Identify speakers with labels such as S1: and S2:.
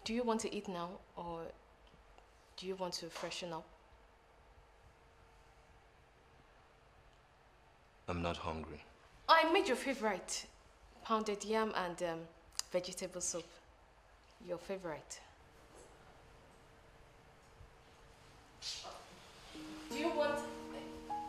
S1: do you want to eat now or do you want to freshen up?
S2: I'm not hungry.
S1: I made your favorite. Pounded yam and vegetable soup. Your favorite. Do you want